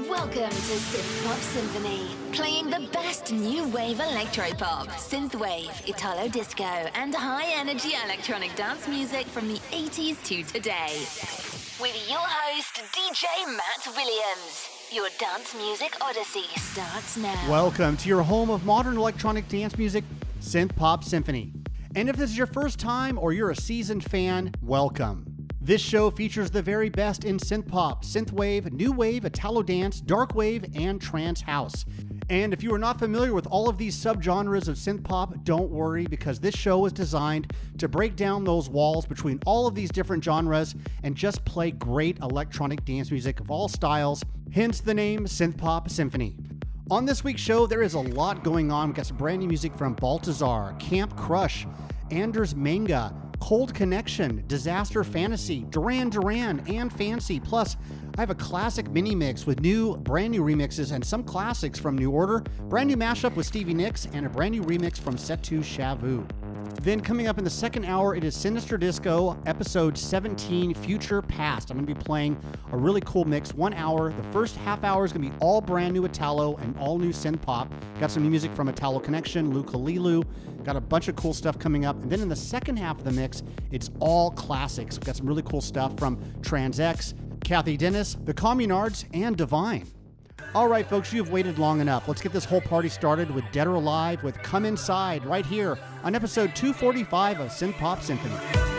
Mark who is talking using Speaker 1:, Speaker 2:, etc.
Speaker 1: Welcome to Synth Pop Symphony, playing the best new wave electropop, synthwave, Italo disco, and high-energy electronic dance music from the 80s to today. With your host, DJ Matt Williams. Your dance music odyssey starts now.
Speaker 2: Welcome to your home of modern electronic dance music, Synth Pop Symphony. And if this is your first time or you're a seasoned fan, welcome. This show features the very best in synth pop, synthwave, new wave, Italo dance, dark wave, and trance house. And if you are not familiar with all of these subgenres of synth pop, don't worry, because this show is designed to break down those walls between all of these different genres and just play great electronic dance music of all styles, hence the name Synth Pop Symphony. On this week's show, there is a lot going on. We've got some brand new music from Baltazar, Camp Crush, Anders Manga, Cold Connection, Disaster Fantasy, Duran Duran, and Fancy. Plus, I have a classic mini mix with brand new remixes and some classics from New Order, brand new mashup with Stevie Nicks, and a brand new remix from Setu Shavu. Then coming up in the second hour, it is Sinister Disco, episode 17, Future Past. I'm going to be playing a really cool mix, 1 hour. The first half hour is going to be all brand new Italo and all new synth pop. Got some new music from Italo Connection, Luca Lilu. Got a bunch of cool stuff coming up. And then in the second half of the mix, it's all classics. We've got some really cool stuff from TransX, Kathy Dennis, The Communards, and Divine. All right, folks, you've waited long enough. Let's get this whole party started with Dead or Alive with Come Inside right here on episode 245 of Synth Pop Symphony.